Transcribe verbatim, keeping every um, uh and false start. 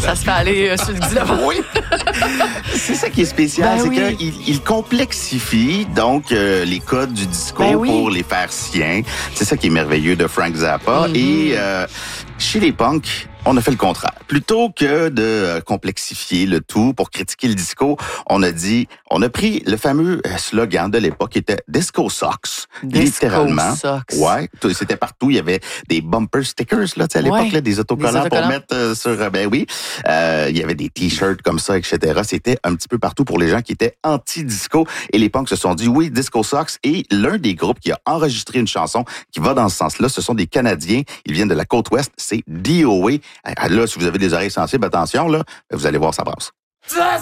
Ça se fait aller euh, sur le xylophone. Oui. C'est ça qui est spécial, Ben c'est oui. qu'il il complexifie donc euh, les codes du disco Ben oui. pour les faire siens. C'est ça qui est merveilleux de Frank Zappa. Mm-hmm. Et euh, chez les punks, on a fait le contraire. Plutôt que de euh, complexifier le tout pour critiquer le disco, on a dit, on a pris le fameux euh, slogan de l'époque qui était Disco Socks. Disco littéralement. Socks. Ouais, tout- c'était partout. Il y avait des bumper stickers là, tu sais, à l'époque, Ouais. là, des autocollants, Des autocollants. pour mettre euh, sur. euh, ben oui, euh, il y avait des t-shirts comme ça, et cetera. C'était un petit peu partout pour les gens qui étaient anti-disco. Et les punks se sont dit oui, Disco Socks. Et l'un des groupes qui a enregistré une chanson qui va dans ce sens-là, ce sont des Canadiens. Ils viennent de la côte ouest. C'est D O A. Ah, là, si vous avez des oreilles sensibles, attention là, vous allez voir ça brasse. Just